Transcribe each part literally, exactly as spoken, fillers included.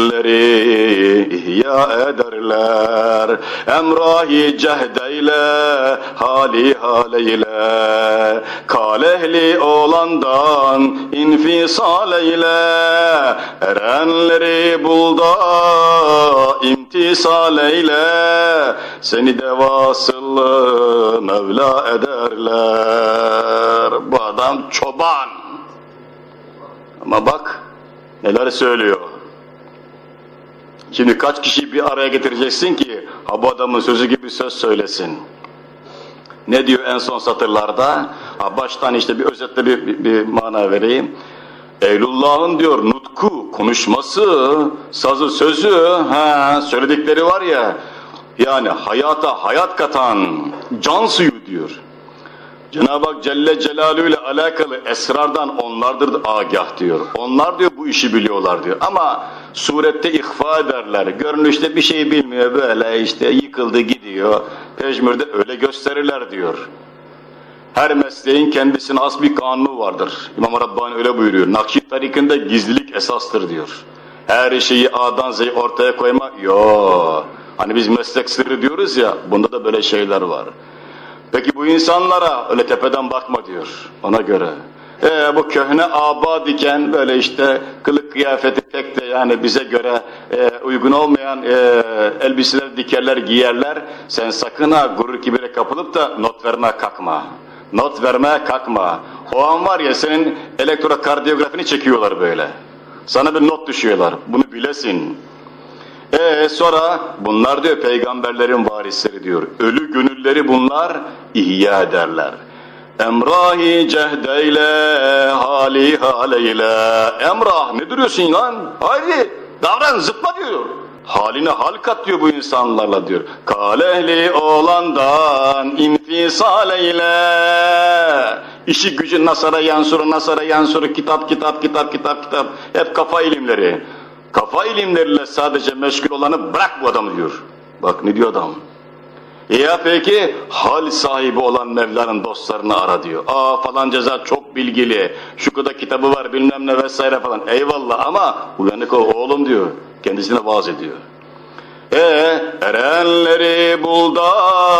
ihya ederler, emrahi cehdeyle, hali haleyle, kalehli olandan infisal eyle, erenleri bul da imtisal eyle, seni de vasıllı Mevla ederler. Bu adam çoban. Ama bak neler söylüyor. Şimdi kaç kişiyi bir araya getireceksin ki ha bu adamın sözü gibi söz söylesin. Ne diyor en son satırlarda? Ha baştan işte bir özetle bir, bir, bir mana vereyim. Ehlullah'ın diyor nutku, konuşması, sazı, sözü, ha söyledikleri var ya, yani hayata hayat katan can suyu diyor. Cenab-ı Hak Celle Celaluhu ile alakalı esrardan onlardır agah diyor. Onlar diyor bu işi biliyorlar diyor. Ama surette ihfa ederler. Görünüşte bir şey bilmiyor, böyle işte yıkıldı gidiyor. Pejmürde öyle gösterirler diyor. Her mesleğin kendisine has bir kanunu vardır. İmam Rabbani öyle buyuruyor. Nakşi tarikinde gizlilik esastır diyor. Her şeyi A'dan Z'ye ortaya koyma. Yo. Hani biz meslek sırrı diyoruz ya, bunda da böyle şeyler var. Peki bu insanlara öyle tepeden bakma diyor ona göre. Ee, bu köhne aba diken böyle işte kılık kıyafeti pek de yani bize göre e, uygun olmayan e, elbiseler dikerler, giyerler. Sen sakın ha gurur kibire kapılıp da not vermeye kalkma. Not vermeye kalkma. O an var ya senin elektrokardiyografini çekiyorlar böyle. Sana bir not düşüyorlar. Bunu bilesin. Ee sonra bunlar diyor peygamberlerin varisleri diyor. Ölü gönülleri bunlar ihya ederler. Emrahi cehdeyle, hali haleyle. Emrah ne duruyorsun lan? Haydi davran, zıpla diyor. Haline hal kat diyor bu insanlarla diyor. Kalehli olandan infisal eyle. İşi gücü nasara yansuru, nasara yansuru, kitap kitap kitap kitap kitap. Hep kafa ilimleri. Kafa ilimleriyle sadece meşgul olanı bırak bu adamı diyor. Bak ne diyor adam. Ya peki hal sahibi olan Mevla'nın dostlarını ara diyor. Aa falan ceza çok bilgili, şu kadar kitabı var bilmem ne vesaire falan. Eyvallah ama uyanık ol oğlum diyor. Kendisine vaaz ediyor. Eee erenleri bul da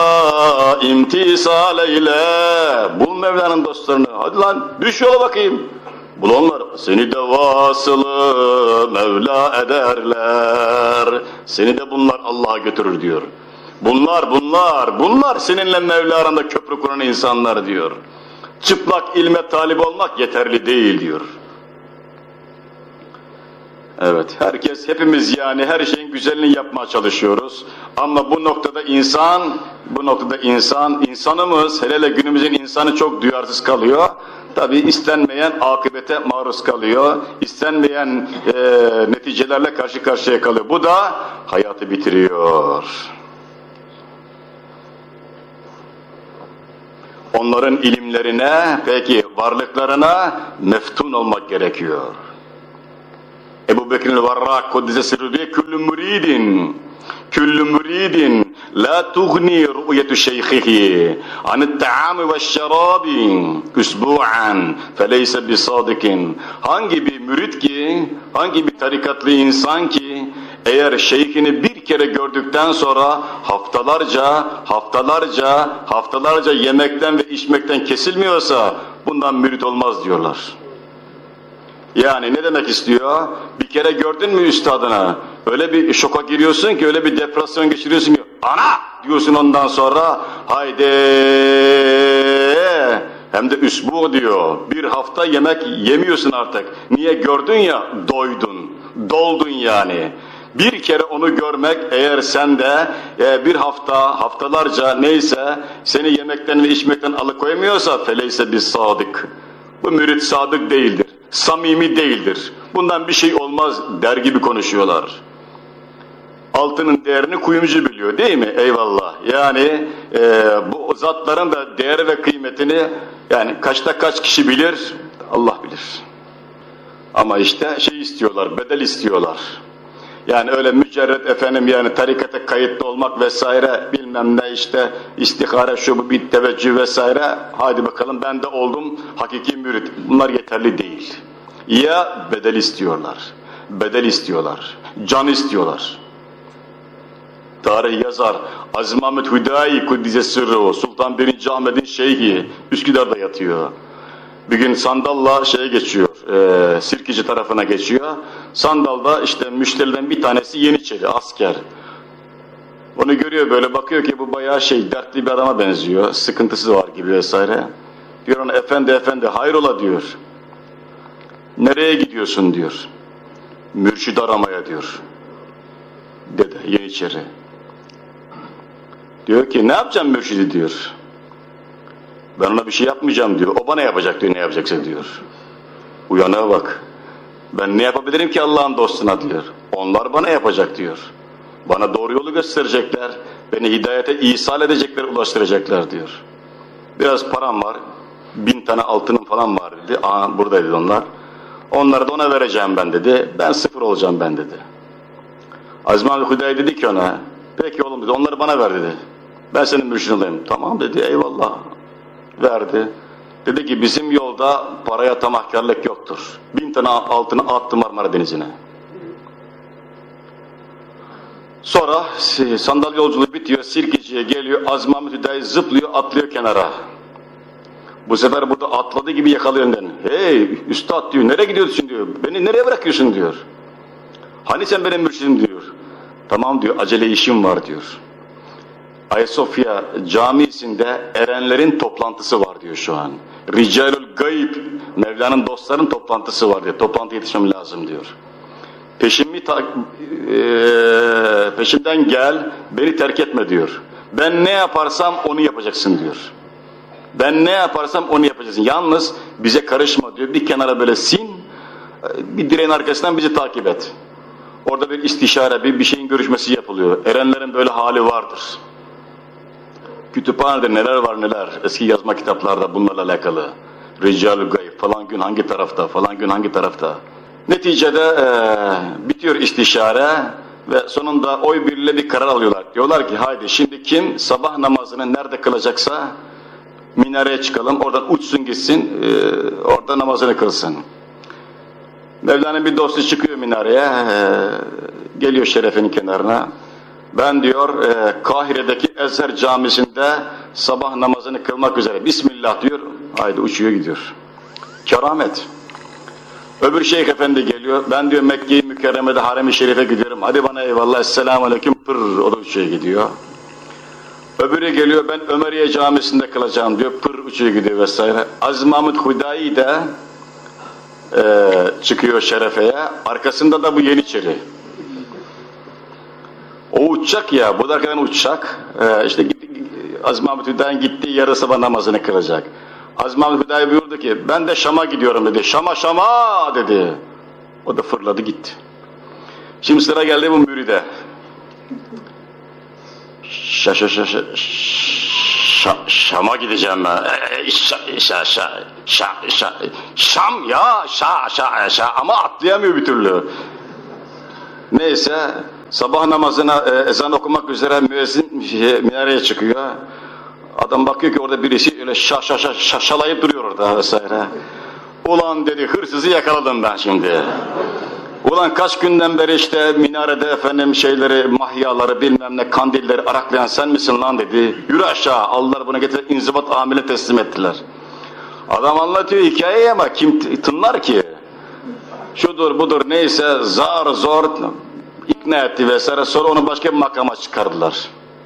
imtisal eyle. Bul Mevla'nın dostlarını. Hadi lan düş yola bakayım. Bul onlar, seni de vasılı Mevla ederler. Seni de bunlar Allah'a götürür diyor. Bunlar, bunlar, bunlar seninle Mevla aranda köprü kuran insanlar diyor. Çıplak ilme talip olmak yeterli değil diyor. Evet, herkes, hepimiz yani her şeyin güzelini yapmaya çalışıyoruz. Ama bu noktada insan, bu noktada insan, insanımız, hele hele günümüzün insanı çok duyarsız kalıyor. Tabi istenmeyen akıbete maruz kalıyor, istenmeyen e, neticelerle karşı karşıya kalıyor. Bu da hayatı bitiriyor. Onların ilimlerine, peki varlıklarına meftun olmak gerekiyor. Ebu Bekir'in Varrak Kuddise Sirru diye küllü müridin küllü müridin la tughni ru'yetu şeyhihi anit ta'ami ve şerabi usbu'an feleyse bisadikin. Hangi bir mürid ki, hangi bir tarikatlı insan ki eğer şeyhini bir kere gördükten sonra haftalarca, haftalarca, haftalarca yemekten ve içmekten kesilmiyorsa bundan mürid olmaz diyorlar. Yani ne demek istiyor? Bir kere gördün mü üstadına? Öyle bir şoka giriyorsun ki, öyle bir depresyon geçiriyorsun ki, ana diyorsun ondan sonra, haydi, hem de üsbu diyor, bir hafta yemek yemiyorsun artık. Niye? Gördün ya, doydun, doldun yani. Bir kere onu görmek eğer sende e, bir hafta, haftalarca neyse seni yemekten ve içmekten alıkoymuyorsa feleyse bis sadık. Bu mürit sadık değildir, samimi değildir. Bundan bir şey olmaz der gibi konuşuyorlar. Altının değerini kuyumcu biliyor değil mi? Eyvallah. Yani e, bu zatların da değeri ve kıymetini yani kaçta kaç kişi bilir? Allah bilir. Ama işte şey istiyorlar, bedel istiyorlar. Yani öyle mücerret efendim yani tarikata kayıtlı olmak vesaire bilmem ne işte istihare şu bu bir teveccüh vesaire, hadi bakalım ben de oldum hakiki mürit. Bunlar yeterli değil. Ya bedel istiyorlar. bedel istiyorlar, can istiyorlar. Tarih yazar, Aziz Mahmud Hüdayi Kuddise Sırrı, Sultan birinci. Ahmet'in şeyhi, Üsküdar'da yatıyor. Bir gün sandalla şeye geçiyor, e, Sirkeci tarafına geçiyor. Sandalda işte müşteriden bir tanesi Yeniçeri, asker. Onu görüyor, böyle bakıyor ki bu bayağı şey, dertli bir adama benziyor, sıkıntısı var gibi vesaire. Diyor ona, efendi efendi hayrola diyor. Nereye gidiyorsun diyor. Mürşid aramaya diyor. Dede Yeniçeri. Diyor ki ne yapacağım mürşidi diyor. Ben ona bir şey yapmayacağım diyor. O bana yapacak diyor, ne yapacaksa diyor. Uyanığa bak. Ben ne yapabilirim ki Allah'ın dostuna diyor. Onlar bana yapacak diyor. Bana doğru yolu gösterecekler. Beni hidayete ihsal edecekler, ulaştıracaklar diyor. Biraz param var. Bin tane altınım falan var dedi. Aa, buradaydı onlar. Onları da ona vereceğim ben dedi. Ben sıfır olacağım ben dedi. Aziz Mahmud Hüdayi dedi ki ona, peki oğlum dedi, onları bana ver dedi. Ben senin mürşidin olayım. Tamam dedi, eyvallah. Verdi. Dedi ki bizim yolda paraya tamahkarlık yoktur. Bin tane altını attı Marmara Denizi'ne. Sonra sandal yolculuğu bitiyor, Sirkeci'ye geliyor, Aziz Mahmud Hüdayi zıplıyor, atlıyor kenara. Bu sefer burada atladı gibi yakalıyor elinden. Hey üstad diyor, nereye gidiyorsun diyor, beni nereye bırakıyorsun diyor. Hani sen benim mürşidim diyor. Tamam diyor, acele işim var diyor. Ayasofya Camisi'nde erenlerin toplantısı var diyor şu an. Ricalul Gayb, Mevla'nın dostların toplantısı var diyor. Toplantı yetişmem lazım diyor. Peşimi ta e, peşimden gel, beni terk etme diyor. Ben ne yaparsam onu yapacaksın diyor. Ben ne yaparsam onu yapacaksın. Yalnız bize karışma diyor. Bir kenara böyle sin, bir direğin arkasından bizi takip et. Orada bir istişare, bir, bir şeyin görüşmesi yapılıyor. Erenlerin böyle hali vardır. Kütüphanede neler var neler, eski yazma kitaplarda bunlarla alakalı. Ricalü Gayb, falan gün hangi tarafta, falan gün hangi tarafta. Neticede ee, bitiyor istişare ve sonunda oy birliğiyle bir karar alıyorlar. Diyorlar ki haydi şimdi kim sabah namazını nerede kılacaksa minareye çıkalım, oradan uçsun gitsin, ee, orada namazını kılsın. Mevla'nın bir dostu çıkıyor minareye, ee, geliyor şerefinin kenarına. Ben diyor e, Kahire'deki Ezher Camisi'nde sabah namazını kılmak üzere. Bismillah diyor. Haydi uçuyor gidiyor. Keramet. Öbür şeyh efendi geliyor. Ben diyor Mekke-i Mükerreme'de Harem-i Şerif'e gidiyorum. Hadi bana eyvallah. Esselamu Aleyküm. Pırr. O da uçuyor gidiyor. Öbürü geliyor. Ben Ömeriye Camisi'nde kılacağım diyor. Pırr uçuyor gidiyor vesaire. Aziz Mahmud Hüdayi de e, çıkıyor şerefeye. Arkasında da bu Yeniçeri. O uçacak ya, bu da arkadan uçacak. Ee, işte Aziz Mahmud Hüdayi'nin gittiği yarı sabah namazını kılacak. Aziz Mahmud Hüdayi buyurdu ki, ben de Şam'a gidiyorum dedi. Şam'a Şam'a dedi. O da fırladı gitti. Şimdi sıra geldi bu müride. Şa şa şa şa şa Şam'a gideceğim ben. Şa şa şa şa şa Şam ya şa şa şa ama atlayamıyor bir türlü. Neyse. Sabah namazına e, ezan okumak üzere müezzin şey, minareye çıkıyor. Adam bakıyor ki orada birisi öyle şa şa şa şaşalayıp duruyor orada vesaire. Ulan dedi, hırsızı yakaladım ben şimdi. Ulan kaç günden beri işte minarede efendim şeyleri, mahyaları bilmem ne kandilleri araklayan sen misin lan dedi. Yürü aşağı, aldılar bunu getirip inzibat amile teslim ettiler. Adam anlatıyor hikayeyi ama kim tınlar ki? Şudur budur neyse zar zor ikna etti vesaire, sonra onu başka bir makama çıkardılar.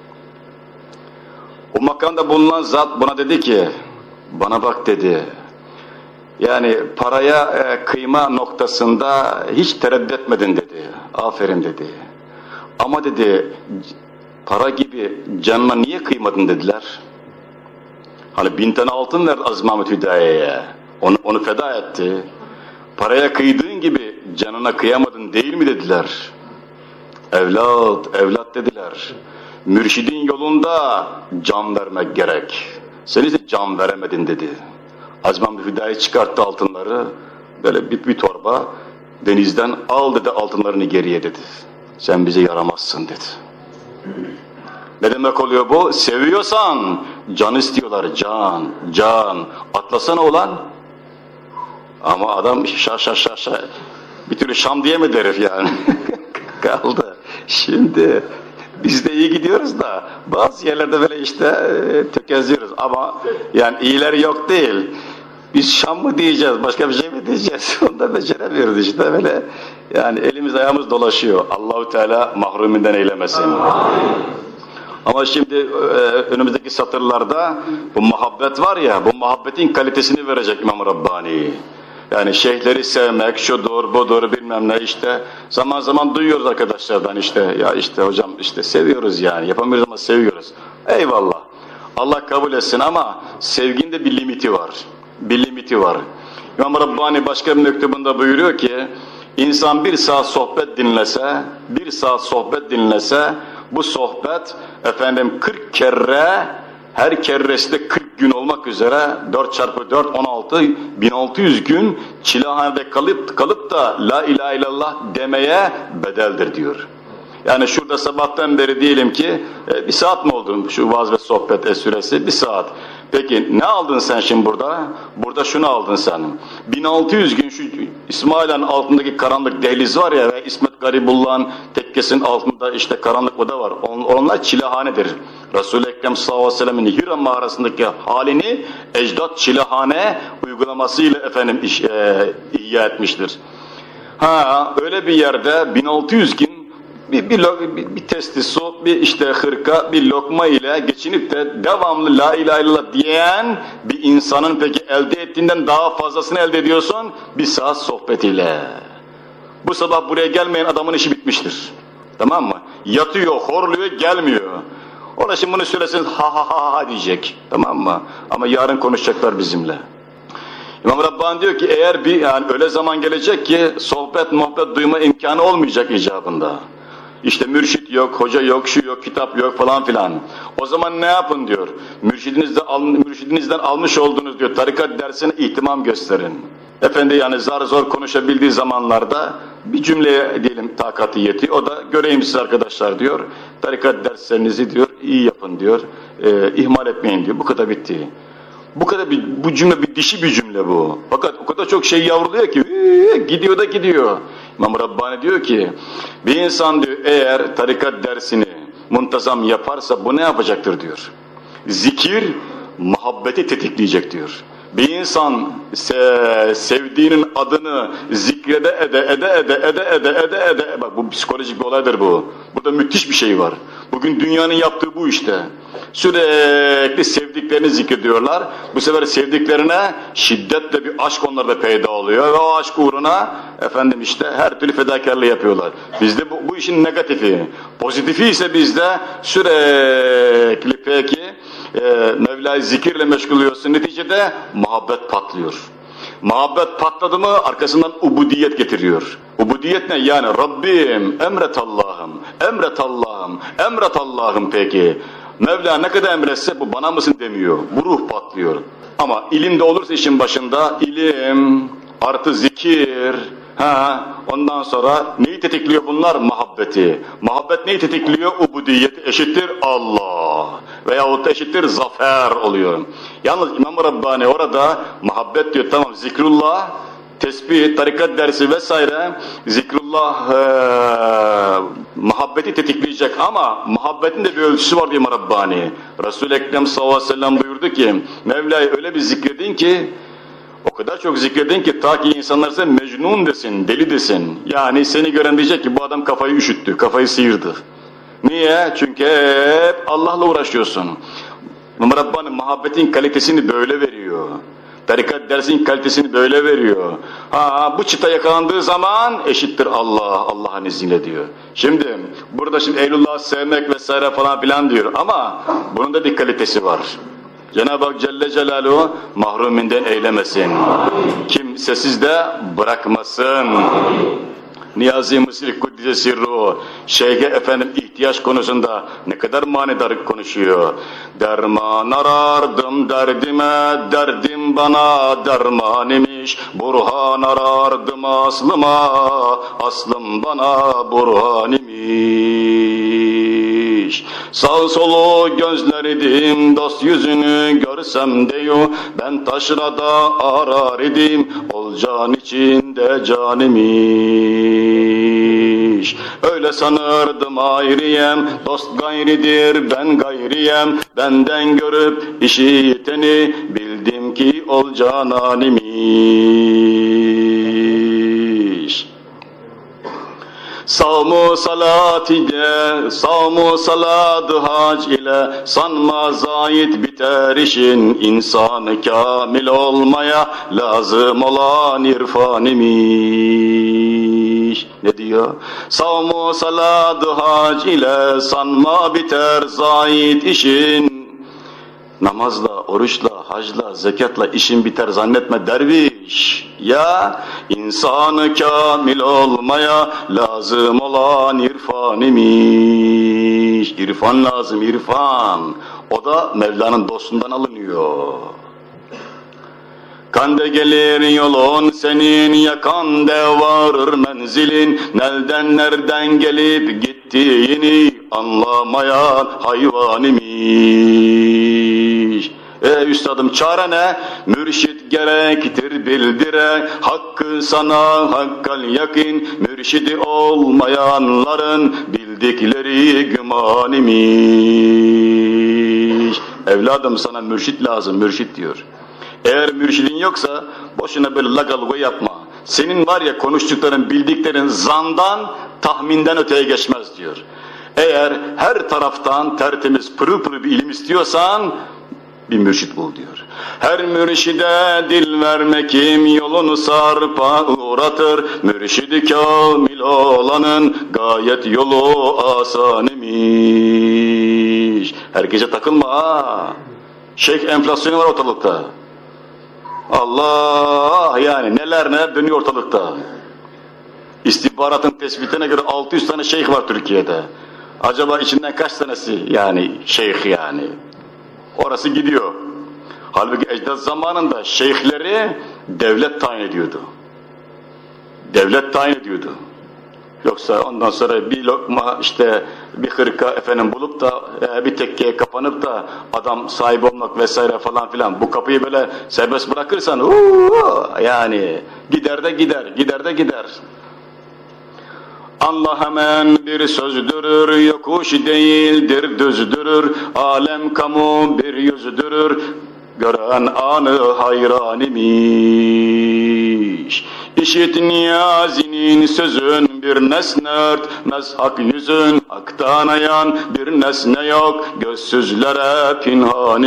O makamda bulunan zat buna dedi ki, bana bak dedi, yani paraya e, kıyma noktasında hiç tereddüt etmedin dedi, aferin dedi. Ama dedi, para gibi canına niye kıymadın dediler. Hani bin tane altın verdi Aziz Mahmud Hüdayi'ye, onu, onu feda etti. Paraya kıydığın gibi canına kıyamadın değil mi dediler. Evlat, evlat dediler. Mürşidin yolunda can vermek gerek. Sen ise can veremedin dedi. Aziz Mahmud Hüdayi çıkarttı altınları, böyle bir, bir torba, denizden al dedi altınlarını geriye dedi. Sen bize yaramazsın dedi. Ne demek oluyor bu? Seviyorsan can istiyorlar, can, can. Atlasana ulan. Ama adam şa şa şa şa Bir türlü Şam diyemedi herif yani. Kaldı. Şimdi biz de iyi gidiyoruz da bazı yerlerde böyle işte e, tökezliyoruz ama yani iyileri yok değil. Biz Şam mı diyeceğiz, başka bir şey mi diyeceğiz? Onu da beceremiyoruz işte böyle. Yani elimiz ayağımız dolaşıyor. Allahu Teala mahruminden eylemesin. Ama şimdi e, önümüzdeki satırlarda bu muhabbet var ya, bu muhabbetin kalitesini verecek İmam Rabbani. Yani şeyhleri sevmek, şudur, budur, bilmem ne işte. Zaman zaman duyuyoruz arkadaşlardan işte, ya işte hocam işte seviyoruz yani, yapamıyoruz ama seviyoruz. Eyvallah, Allah kabul etsin ama sevginin de bir limiti var. Bir limiti var. İmam Rabbani başka bir mektubunda buyuruyor ki, insan bir saat sohbet dinlese, bir saat sohbet dinlese, bu sohbet efendim kırk kere, her kerresi de kırk gün olmak üzere dört çarpı dört on altı bin altı yüz gün çilehanede kalıp kalıp da la ilahe illallah demeye bedeldir diyor. Yani şurada sabahtan beri diyelim ki e, bir saat mi oldu şu vaaz ve sohbet e, süresi? Bir saat. Peki ne aldın sen şimdi burada? Burada şunu aldın sen. bin altı yüz gün şu İsmail'in altındaki karanlık dehliz var ya ve İsmet Garibullah'ın tekkesinin altında işte karanlık oda var. On, onlar çilehanedir. Resul-i Ekrem sallallahu aleyhi ve sellem'in Hira mağarasındaki halini ecdat çilehane uygulamasıyla efendim iş, e, ihya etmiştir. Ha öyle bir yerde bin altı yüz gün Bir, bir, bir, bir testi su, bir işte hırka, bir lokma ile geçinip de devamlı la ilahe illallah diyen bir insanın peki elde ettiğinden daha fazlasını elde ediyorsun bir saat sohbetiyle. Bu sabah buraya gelmeyen adamın işi bitmiştir. Tamam mı? Yatıyor, horluyor, gelmiyor. Ona şimdi bunu söyleseniz ha ha ha ha diyecek. Tamam mı? Ama yarın konuşacaklar bizimle. İmam Rabbani diyor ki eğer bir yani öyle zaman gelecek ki sohbet muhabbet duyma imkanı olmayacak icabında. İşte mürşit yok, hoca yok, şu yok, kitap yok falan filan. O zaman ne yapın diyor. Mürşidinizde, mürşidinizden almış olduğunuz diyor tarikat dersine ihtimam gösterin. Efendi yani zar zor konuşabildiği zamanlarda bir cümleye diyelim takati yetiyor. O da göreyim siz arkadaşlar diyor. Tarikat derslerinizi diyor iyi yapın diyor. E, ihmal etmeyin diyor. Bu kadar bitti. Bu kadar bir, bu cümle bir dişi bir cümle bu. Fakat o kadar çok şey yavruluyor ki ee, gidiyor da gidiyor. İmam Rabbani diyor ki bir insan diyor eğer tarikat dersini muntazam yaparsa bu ne yapacaktır diyor. Zikir muhabbeti tetikleyecek diyor. Bir insan se sevdiğinin adını zikrede ede ede ede ede ede ede ede bak bu psikolojik bir olaydır bu. Burada müthiş bir şey var. Bugün dünyanın yaptığı bu işte. Sürekli sevdiklerini zikrediyorlar. Bu sefer sevdiklerine şiddetle bir aşk onlarda peyda oluyor ve o aşk uğruna efendim işte her türlü fedakarlığı yapıyorlar. Bizde bu, bu işin negatifi. Pozitifi ise bizde sürekli peki e, Mevla'yı zikirle meşgul oluyorsun. Neticede muhabbet patlıyor. Muhabbet patladı mı arkasından ubudiyet getiriyor. Ubudiyet ne? Yani Rabbim, emret Allah'ım, emret Allah'ım, emret Allah'ım peki. Mevla ne kadar emretse bu bana mısın demiyor. Bu ruh patlıyor. Ama ilim de olursa işin başında ilim artı zikir. Ha, ondan sonra neyi tetikliyor bunlar? Muhabbeti. Muhabbet neyi tetikliyor? Ubudiyet eşittir Allah. Veyahut da eşittir zafer oluyor. Yalnız İmam Rabbani orada muhabbet diyor tamam zikrullah, tesbih, tarikat dersi vesaire zikrullah e, muhabbeti tetikleyecek ama muhabbetin de bir ölçüsü var diyor İmam Rabbani. Resul-i Ekrem sallallahu aleyhi ve sellem buyurdu ki Mevla'yı öyle bir zikredin ki o kadar çok zikredin ki ta ki insanlar sen mecnun desin, deli desin. Yani seni gören diyecek ki bu adam kafayı üşüttü, kafayı sıyırdı. Niye? Çünkü hep Allah'la uğraşıyorsun. İmam Rabbani muhabbetin kalitesini böyle veriyor. Tarikat dersinin kalitesini böyle veriyor. Ha bu çıta yakalandığı zaman eşittir Allah, Allah'ın izniyle diyor. Şimdi burada şimdi Eylullah'ı sevmek vesaire falan filan diyor ama bunun da bir kalitesi var. Cenab-ı Hak Celle Celaluhu mahruminden eylemesin. Kimsesiz de bırakmasın. Niyazi Mısri Kuddise Sirruhu Şeyh'e efendim ihtiyaç konusunda ne kadar manidar konuşuyor. Derman arardım derdime, derdim bana derman imiş. Burhan arardım aslıma, aslım bana burhan imiş. Sağ solu gözleridim, dost yüzünü görsem deyo. Ben taşrada arar idim, ol ol can içinde can imiş. Öyle sanırdım ayrıyem, dost gayridir ben gayriyem. Benden görüp işiteni bildim ki ol canan imiş. Savmu salat ile, savmu saladı hac ile, sanma zayit biter işin, insanı kamil olmaya lazım olan irfan imiş. Ne diyor? Savmu saladı hac ile, sanma biter zayit işin. Namazla, oruçla, hacla, zekatla işin biter zannetme derviş. Ya insanı kamil olmaya lazım olan irfan imiş. İrfan lazım, irfan. O da Mevla'nın dostundan alınıyor. Kande gelir yolun senin, yakan de varır menzilin. Nereden nereden gelip gittiğini anlamayan hayvan imiş. Ey üstadım çare ne? Mürşit gerektir bildire, hakkı sana hakkal yakin, mürşidi olmayanların bildikleri güman imiş. Evladım sana mürşit lazım, mürşit diyor. Eğer mürşidin yoksa boşuna böyle lagaluga yapma. Senin var ya konuştukların, bildiklerin zandan, tahminden öteye geçmez diyor. Eğer her taraftan tertemiz, pırıl pırıl bir ilim istiyorsan bir mürşit bul diyor. Her mürşide dil verme kim yolunu sarpa uğratır. Mürşidi kamil olanın gayet yolu asan imiş. Herkese takılma ha. Şeyh enflasyonu var ortalıkta. Allah yani neler neler dönüyor ortalıkta. İstihbaratın tespitine göre altı yüz tane şeyh var Türkiye'de. Acaba içinden kaç tanesi yani şeyh yani? Orası gidiyor. Halbuki ecdat zamanında şeyhleri devlet tayin ediyordu. Devlet tayin ediyordu. Yoksa ondan sonra bir lokma işte bir hırka efendim bulup da e, bir tekkeye kapanıp da adam sahibi olmak vesaire falan filan bu kapıyı böyle serbest bırakırsan uuu, yani gider de gider, gider de gider. Allah hemen bir sözdürür, yokuş değildir düzdürür, alem kamu bir yüzdürür, gören anı hayran imiş. İşit niyazinin sözün bir nesne örtmez hak yüzün, haktan ayan bir nesne yok, gözsüzlere pinhan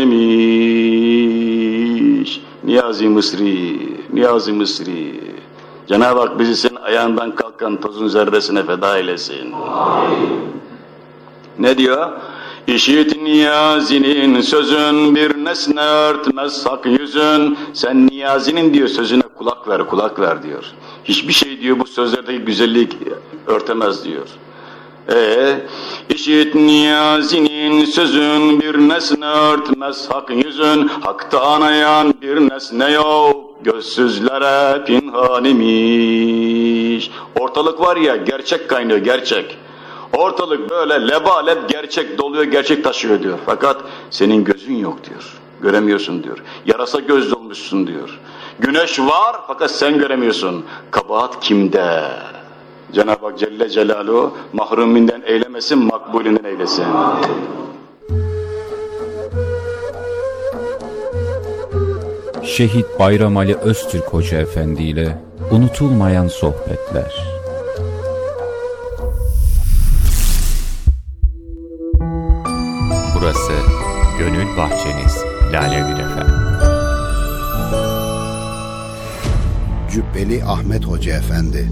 imiş. Niyazi Mısri, Niyazi Mısri. Cenab-ı Hak bizi senin ayağından kalkan tozun zerresine feda eylesin. Amin. Ne diyor? İşit niyazinin sözün bir nesne örtmez hak yüzün. Sen niyazinin diyor sözüne kulak ver, kulak ver diyor. Hiçbir şey diyor bu sözlerdeki güzellik örtemez diyor. Ee, işit niyazinin sözün bir nesne örtmez hak yüzün. Haktan ayan bir nesne yok. Gözsüzlere pinhan imiş. Ortalık var ya gerçek kaynıyor gerçek. Ortalık böyle lebalep gerçek doluyor gerçek taşıyor diyor. Fakat senin gözün yok diyor. Göremiyorsun diyor. Yarasa gözlü olmuşsun diyor. Güneş var fakat sen göremiyorsun. Kabahat kimde? Cenab-ı Hak Celle Celaluhu mahruminden eylemesin, makbulünden eylesin. Şehit Bayram Ali Öztürk Hoca Efendi ile unutulmayan sohbetler. Burası Gönül Bahçeniz, Lale Gül Efendi. Cübbeli Ahmet Hoca Efendi.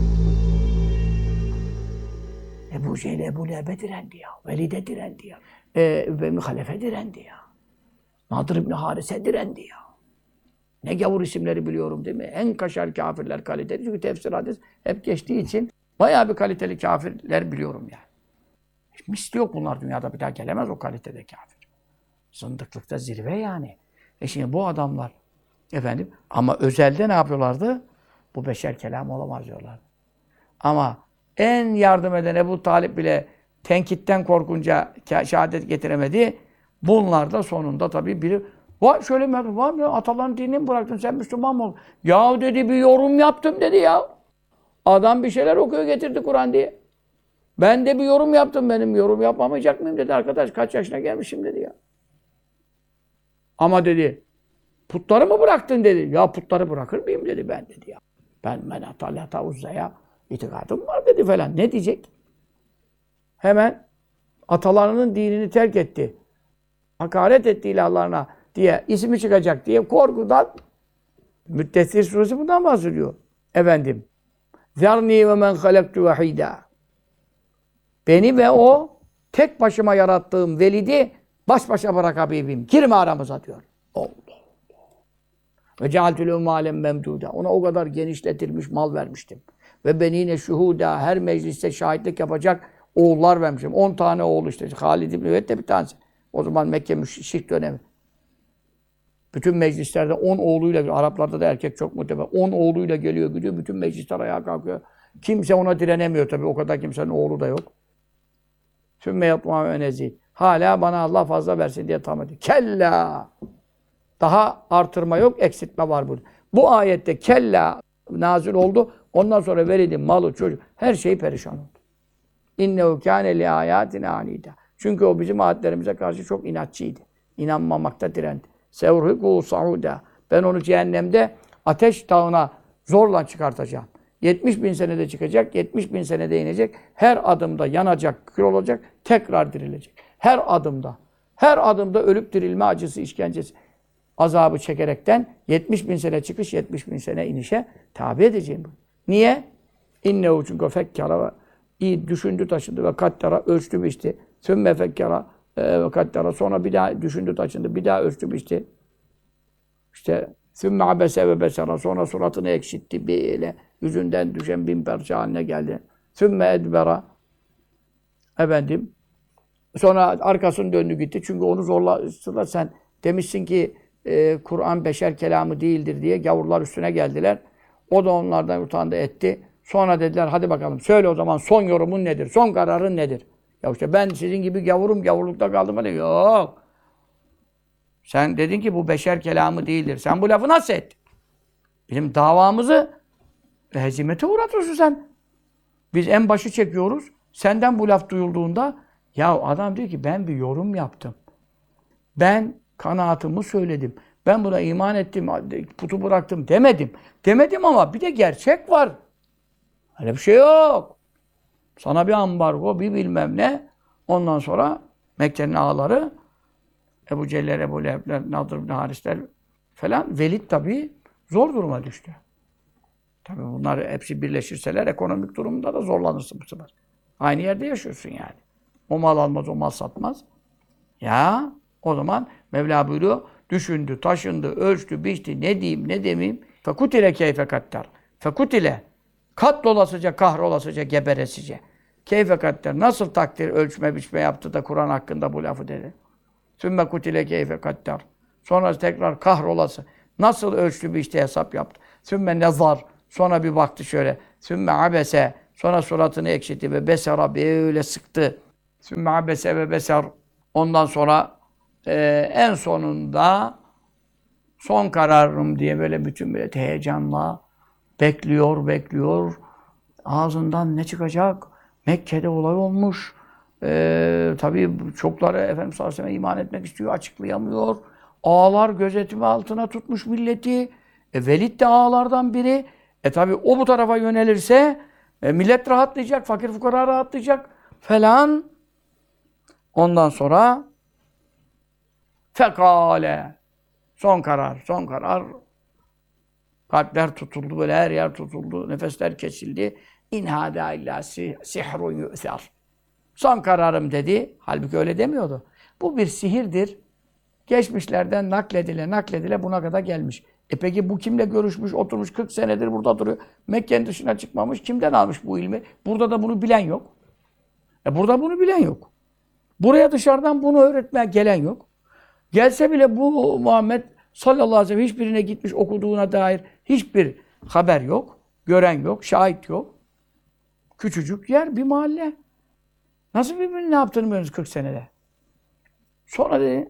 Ebu Cehil Ebu Leheb'e direndi ya. Velid'e direndi ya. Ee, Übeymi Halef'e direndi ya. Nadir İbni Haris'e direndi ya. Ne gavur isimleri biliyorum değil mi? En kaşar kafirler kaliteli. Çünkü tefsir hadis hep geçtiği için bayağı bir kaliteli kafirler biliyorum yani. Hiç misli yok bunlar dünyada bir daha gelemez o kalitede kafir. Zındıklıkta zirve yani. E şimdi bu adamlar efendim ama özelde ne yapıyorlardı? Bu beşer kelam olamaz diyorlar. Ama en yardım eden Ebu Talip bile tenkitten korkunca şehadet getiremedi. Bunlar da sonunda tabii biri Var şöyle mi? Var mı? Ataların dinini mi bıraktın? Sen Müslüman mı oldun? Ya dedi bir yorum yaptım dedi ya. Adam bir şeyler okuyor getirdi Kur'an diye. Ben de bir yorum yaptım. Benim yorum yapamayacak mıyım dedi arkadaş. Kaç yaşına gelmişim dedi ya. Ama dedi putları mı bıraktın dedi. Ya putları bırakır mıyım dedi ben dedi ya. Ben Menat Allah'a Uzza'ya itikadım var dedi falan. Ne diyecek? Hemen atalarının dinini terk etti. Hakaret etti ilahlarına diye ismi çıkacak diye korkudan Müddessir suresi bundan bahsediyor. Efendim. Zerni ve men halaktu vahida. Beni ve o tek başıma yarattığım velidi baş başa bırak Habibim. Girme aramıza diyor. Allah Allah. Ve cealtülü malen memduda. Ona o kadar genişletilmiş mal vermiştim. Ve benine şuhuda. Her mecliste şahitlik yapacak oğullar vermişim. On tane oğul işte. Halid İbni Velid de bir tanesi. O zaman Mekke müşrik dönemi. Bütün meclislerde on oğluyla, Araplarda da erkek çok muhtemel. On oğluyla geliyor, gidiyor. Bütün meclisler ayağa kalkıyor. Kimse ona direnemiyor tabii. O kadar kimsenin oğlu da yok. Sümme yapmam önezil. Hala bana Allah fazla versin diye tam ediyor. Kella. Daha artırma yok, eksiltme var burada. Bu ayette kella nazil oldu. Ondan sonra verildi malı, çocuk. Her şey perişan oldu. İnnehu kâne li âyâtine anîdâ. Çünkü o bizim ayetlerimize karşı çok inatçıydı. İnanmamakta direndi. Sevrhikû sa'ûdâ. Ben onu cehennemde ateş dağına zorla çıkartacağım. yetmiş bin senede çıkacak, yetmiş bin senede inecek. Her adımda yanacak, kül olacak, tekrar dirilecek. Her adımda. Her adımda ölüp dirilme acısı, işkencesi, azabı çekerekten yetmiş bin sene çıkış, yetmiş bin sene inişe tabi edeceğim. Niye? İnnehu çünkü fekkara iyi düşündü taşındı ve kattara ölçtü biçti. Sümme fekkara ve kattara sonra bir daha düşündü taşındı, bir daha ölçtü biçti. İşte sümme abese ve besara sonra suratını ekşitti böyle yüzünden düşen bin parça haline geldi. Sümme edbera efendim sonra arkasını döndü gitti çünkü onu zorladılar. Sen demişsin ki e, Kur'an beşer kelamı değildir diye gavurlar üstüne geldiler. O da onlardan utandı etti. Sonra dediler hadi bakalım söyle o zaman son yorumun nedir? Son kararın nedir? Ya işte ben sizin gibi gavurum, gavurlukta kaldım. Hadi. Yok. Sen dedin ki bu beşer kelamı değildir. Sen bu lafı nasıl ettin? Bizim davamızı hezimete uğratıyorsun sen. Biz en başı çekiyoruz. Senden bu laf duyulduğunda ya adam diyor ki ben bir yorum yaptım. Ben kanaatımı söyledim. Ben buna iman ettim, putu bıraktım demedim. Demedim ama bir de gerçek var. Öyle bir şey yok. Sana bir ambargo, bir bilmem ne. Ondan sonra Mekke'nin ağaları Ebu Celler, Ebu Leheb'ler, Nadir ibn Harisler falan. Velid tabii zor duruma düştü. Tabii bunlar hepsi birleşirseler ekonomik durumda da zorlanırsın bu sefer. Aynı yerde yaşıyorsun yani. O mal almaz, o mal satmaz. Ya o zaman Mevla buyuruyor. Düşündü, taşındı, ölçtü, biçti. Ne diyeyim, ne demeyeyim. Fekutile keyfe kattar. Fekutile. Kat dolasıca, kahrolasıca, geberesice. Keyfe kattar. Nasıl takdir, ölçme, biçme yaptı da Kur'an hakkında bu lafı dedi. Sümme kutile keyfe kattar. Sonra tekrar kahrolası. Nasıl ölçtü, biçti, hesap yaptı. Sümme nezar. Sonra bir baktı şöyle. Sümme abese. Sonra suratını ekşitti ve besera böyle sıktı. Sümme abese ve beser. Ondan sonra e, en sonunda son kararım diye böyle bütün böyle heyecanla bekliyor, bekliyor. Ağzından ne çıkacak? Mekke'de olay olmuş. Ee, tabii çokları Efendimiz sallallahu aleyhi ve sellem iman etmek istiyor, açıklayamıyor. Ağalar gözetimi altına tutmuş milleti. E, Velid de ağalardan biri. E tabii o bu tarafa yönelirse e, millet rahatlayacak, fakir fukara rahatlayacak falan. Ondan sonra fekale. Son karar, son karar. Kalpler tutuldu, böyle her yer tutuldu, nefesler kesildi. İn hâdâ illâ sihrun yu'ser. Son kararım dedi. Halbuki öyle demiyordu. Bu bir sihirdir. Geçmişlerden nakledile nakledile buna kadar gelmiş. E peki bu kimle görüşmüş, oturmuş kırk senedir burada duruyor. Mekke'nin dışına çıkmamış. Kimden almış bu ilmi? Burada da bunu bilen yok. E burada bunu bilen yok. Buraya dışarıdan bunu öğretmeye gelen yok. Gelse bile bu Muhammed sallallahu aleyhi ve sellem hiçbirine gitmiş okuduğuna dair hiçbir haber yok. Gören yok, şahit yok. Küçücük yer, bir mahalle. Nasıl birbirini ne yaptığını biliyorsunuz kırk senede. Sonra dedi,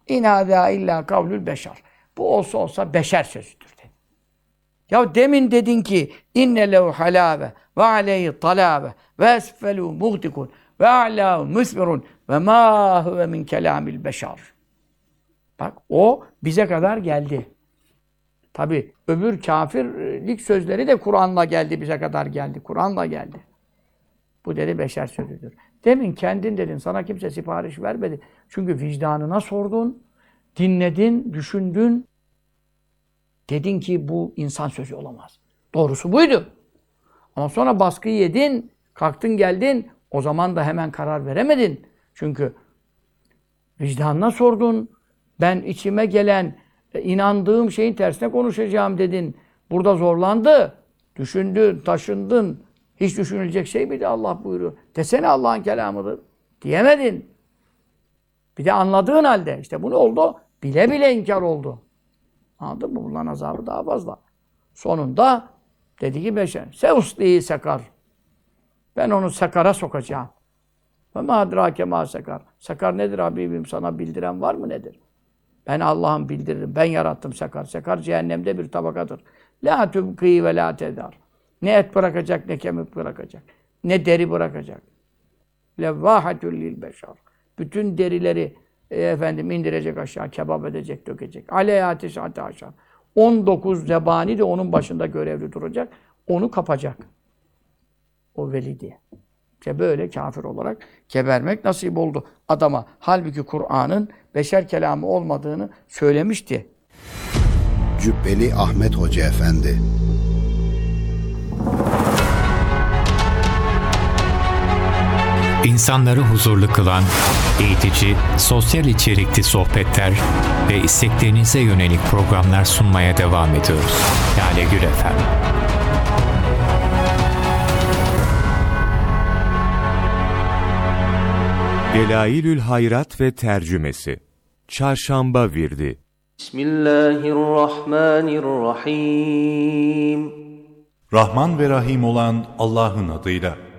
İn hâzâ illâ kavlül beşer. Bu olsa olsa beşer sözüdür dedi. Ya demin dedin ki inne lehu halâve ve aleyhi talâve ve esfelû muhtikun ve a'lâhu müsmirun ve mâ huve min kelâmil beşer. Bak o bize kadar geldi. Tabi öbür kafirlik sözleri de Kur'an'la geldi, bize kadar geldi. Kur'an'la geldi. Bu dedi beşer sözüdür. Demin kendin dedin, sana kimse sipariş vermedi. Çünkü vicdanına sordun, dinledin, düşündün. Dedin ki bu insan sözü olamaz. Doğrusu buydu. Ama sonra baskıyı yedin, kalktın geldin, o zaman da hemen karar veremedin. Çünkü vicdanına sordun, ben içime gelen, inandığım şeyin tersine konuşacağım dedin. Burada zorlandı, düşündün, taşındın. Hiç düşünülecek şey miydi Allah buyuruyor. Desene Allah'ın kelamıdır. Diyemedin. Bir de anladığın halde, işte bu ne oldu? Bile bile inkar oldu. Anladın mı? Bunların azabı daha fazla. Sonunda dedi ki beşer. Sevuslihi sekar. Ben onu sekara sokacağım. Ve ma adrake ma sekar. Sekar nedir Habibim? Sana bildiren var mı nedir? Ben Allah'ım bildiririm. Ben yarattım sekar. Sekar cehennemde bir tabakadır. La tübkî ve la tedar. Ne et bırakacak, ne kemik bırakacak. Ne deri bırakacak. Levvâhetül lil beşer. Bütün derileri e, efendim indirecek aşağı, kebap edecek, dökecek. Aleyhâ teşâte aşağı. on dokuz zebani de onun başında görevli duracak. Onu kapacak. O veli diye. İşte böyle kafir olarak gebermek nasip oldu adama. Halbuki Kur'an'ın beşer kelamı olmadığını söylemişti. Cübbeli Ahmet Hoca Efendi. İnsanları huzurlu kılan, eğitici, sosyal içerikli sohbetler ve isteklerinize yönelik programlar sunmaya devam ediyoruz. Lale Gül F M. Delailül Hayrat ve tercümesi. Çarşamba virdi. Bismillahirrahmanirrahim. Rahman ve Rahim olan Allah'ın adıyla.